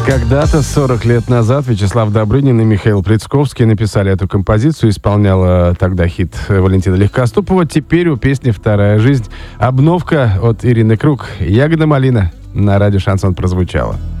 Когда-то, 40 лет назад, Вячеслав Добрынин и Михаил Прицковский написали эту композицию, исполняла тогда хит Валентина Легкоступова. Теперь у песни «Вторая жизнь» обновка от Ирины Круг. «Ягода малина» на радио «Шансон» прозвучала.